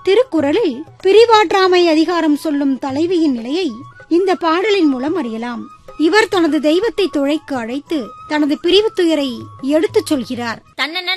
திருக்குறளில் பிரிவாற்றாமை அதிகாரம் சொல்லும் தலைவியின் நிலையை இந்த பாடலின் மூலம் அறியலாம். இவர் தனது தெய்வத்தை துழைக்கு அழைத்து தனது பிரிவு துயரை எடுத்துச் சொல்கிறார். தன்னன